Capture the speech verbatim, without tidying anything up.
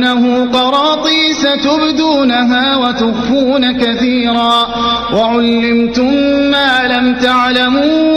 إنه قراطيس تبدونها وتخفون كثيرا وعلمتم ما لم تعلموا